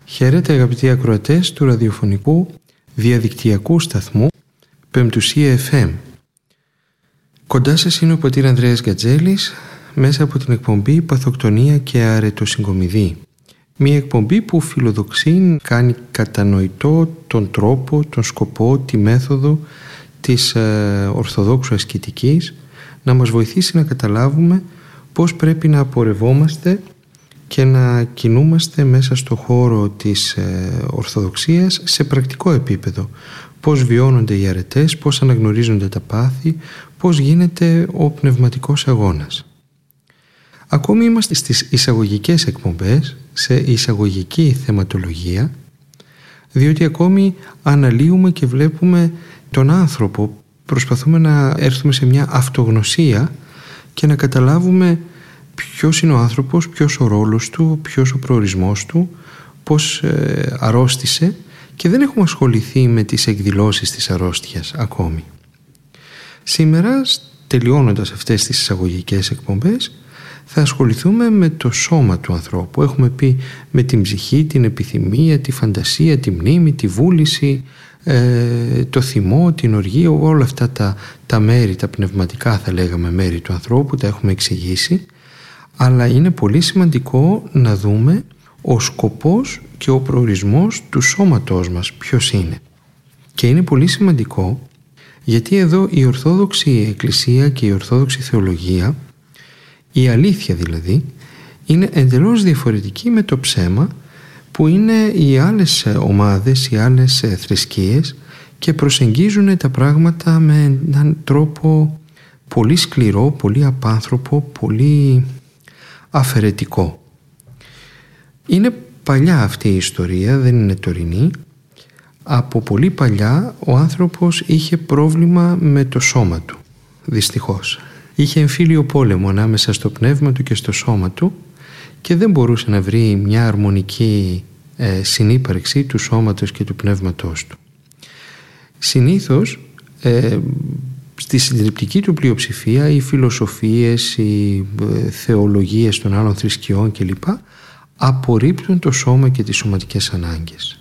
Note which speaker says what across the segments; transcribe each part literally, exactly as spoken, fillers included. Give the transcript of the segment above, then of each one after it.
Speaker 1: Χαίρετε αγαπητοί ακροατές του ραδιοφωνικού διαδικτυακού σταθμού Πεμπτουσία εφ εμ. Κοντά σας είναι ο πατήρ Ανδρέας Γκατζέλης μέσα από την εκπομπή Παθοκτονία και Αρετοσυγκομιδή. Μια εκπομπή που φιλοδοξεί να κάνει κατανοητό τον τρόπο, τον σκοπό, τη μέθοδο της ε, Ορθοδόξου ασκητικής, να μας βοηθήσει να καταλάβουμε πώς πρέπει να απορευόμαστε και να κινούμαστε μέσα στο χώρο της ε, Ορθοδοξίας σε πρακτικό επίπεδο. Πώς βιώνονται οι αρετές, πώς αναγνωρίζονται τα πάθη, πώς γίνεται ο πνευματικός αγώνας. Ακόμη είμαστε στις εισαγωγικές εκπομπές, σε εισαγωγική θεματολογία, διότι ακόμη αναλύουμε και βλέπουμε τον άνθρωπο, προσπαθούμε να έρθουμε σε μια αυτογνωσία και να καταλάβουμε ποιος είναι ο άνθρωπος, ποιος ο ρόλος του, ποιος ο προορισμός του, πώς ε, αρρώστησε, και δεν έχουμε ασχοληθεί με τις εκδηλώσεις της αρρώστιας ακόμη. Σήμερα, τελειώνοντας αυτές τις εισαγωγικές εκπομπές, θα ασχοληθούμε με το σώμα του ανθρώπου. Έχουμε πει με την ψυχή, την επιθυμία, τη φαντασία, τη μνήμη, τη βούληση, ε, το θυμό, την οργή, όλα αυτά τα, τα μέρη, τα πνευματικά θα λέγαμε μέρη του ανθρώπου, τα έχουμε εξηγήσει. Αλλά είναι πολύ σημαντικό να δούμε ο σκοπός και ο προορισμός του σώματός μας ποιος είναι. Και είναι πολύ σημαντικό γιατί εδώ η Ορθόδοξη Εκκλησία και η Ορθόδοξη Θεολογία, η αλήθεια δηλαδή, είναι εντελώς διαφορετική με το ψέμα που είναι οι άλλες ομάδες, οι άλλες θρησκείες, και προσεγγίζουν τα πράγματα με έναν τρόπο πολύ σκληρό, πολύ απάνθρωπο, πολύ αφαιρετικό. Είναι παλιά αυτή η ιστορία, δεν είναι τωρινή. Από πολύ παλιά ο άνθρωπος είχε πρόβλημα με το σώμα του, δυστυχώς. Είχε εμφύλιο πόλεμο ανάμεσα στο πνεύμα του και στο σώμα του και δεν μπορούσε να βρει μια αρμονική ε, συνύπαρξη του σώματος και του πνεύματός του. Συνήθως ε, στη συντριπτική του πλειοψηφία οι φιλοσοφίες, οι ε, θεολογίες των άλλων θρησκειών κλπ. Απορρίπτουν το σώμα και τις σωματικές ανάγκες.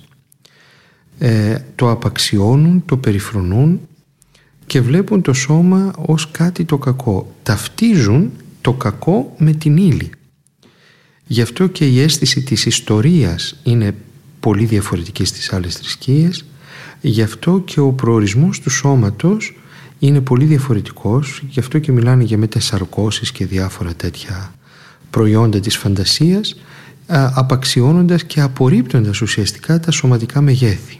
Speaker 1: Ε, το απαξιώνουν, το περιφρονούν και βλέπουν το σώμα ως κάτι το κακό. Ταυτίζουν το κακό με την ύλη. Γι' αυτό και η αίσθηση της ιστορίας είναι πολύ διαφορετική στις άλλες θρησκείες. Γι' αυτό και ο προορισμός του σώματος είναι πολύ διαφορετικός. Γι' αυτό και μιλάνε για μετασαρκώσεις και διάφορα τέτοια προϊόντα της φαντασίας, απαξιώνοντας και απορρίπτοντας ουσιαστικά τα σωματικά μεγέθη.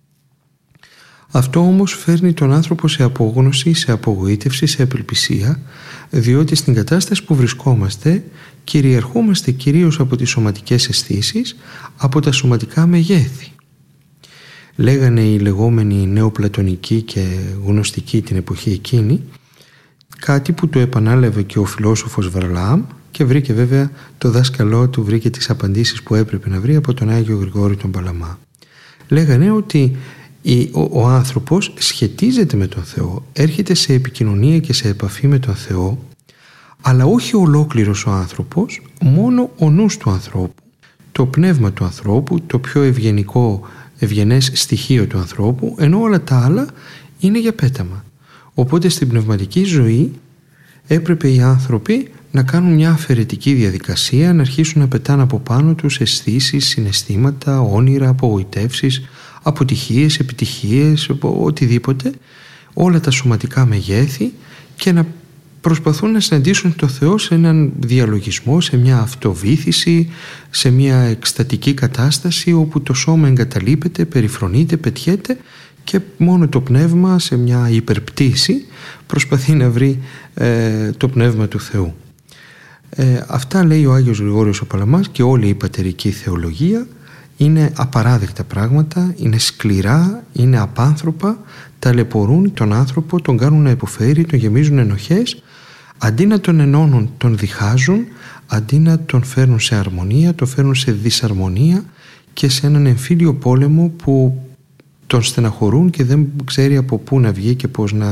Speaker 1: Αυτό όμως φέρνει τον άνθρωπο σε απόγνωση, σε απογοήτευση, σε απελπισία, διότι στην κατάσταση που βρισκόμαστε κυριαρχούμαστε κυρίως από τις σωματικές αισθήσεις, από τα σωματικά μεγέθη. Λέγανε οι λεγόμενοι νεοπλατωνικοί και γνωστικοί την εποχή εκείνη, κάτι που το επανάλαβε και ο φιλόσοφος Βαρλάμ, και βρήκε βέβαια το δάσκαλό του, βρήκε τις απαντήσεις που έπρεπε να βρει από τον Άγιο Γρηγόρη τον Παλαμά. Λέγανε ότι ο, ο άνθρωπος σχετίζεται με τον Θεό, έρχεται σε επικοινωνία και σε επαφή με τον Θεό, αλλά όχι ολόκληρος ο άνθρωπος, μόνο ο νους του ανθρώπου, το πνεύμα του ανθρώπου, το πιο ευγενικό, ευγενές στοιχείο του ανθρώπου, ενώ όλα τα άλλα είναι για πέταμα. Οπότε στην πνευματική ζωή έπρεπε οι άνθρωποι να κάνουν μια αφαιρετική διαδικασία, να αρχίσουν να πετάνε από πάνω τους αισθήσεις, συναισθήματα, όνειρα, απογοητεύσεις, αποτυχίες, επιτυχίες, οτιδήποτε, όλα τα σωματικά μεγέθη, και να προσπαθούν να συναντήσουν το Θεό σε έναν διαλογισμό, σε μια αυτοβήθηση, σε μια εκστατική κατάσταση όπου το σώμα εγκαταλείπεται, περιφρονείται, πετιέται και μόνο το πνεύμα σε μια υπερπτήση προσπαθεί να βρει ε, το πνεύμα του Θεού. Ε, αυτά λέει ο Άγιος Γρηγόριος ο Παλαμάς, και όλη η πατερική θεολογία είναι απαράδεκτα πράγματα, είναι σκληρά, είναι απάνθρωπα, ταλαιπωρούν τον άνθρωπο, τον κάνουν να υποφέρει, τον γεμίζουν ενοχές, αντί να τον ενώνουν τον διχάζουν, αντί να τον φέρνουν σε αρμονία, τον φέρνουν σε δυσαρμονία και σε έναν εμφύλιο πόλεμο που τον στεναχωρούν και δεν ξέρει από πού να βγει και πώς να